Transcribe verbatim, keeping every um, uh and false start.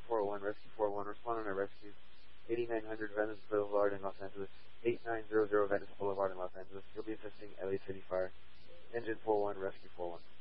four one, Rescue four one, respond on a rescue. eighty-nine hundred Venice Boulevard in Los Angeles. eighty-nine hundred Venice Boulevard in Los Angeles. You'll be assisting L A City Fire. Engine four one, Rescue four one.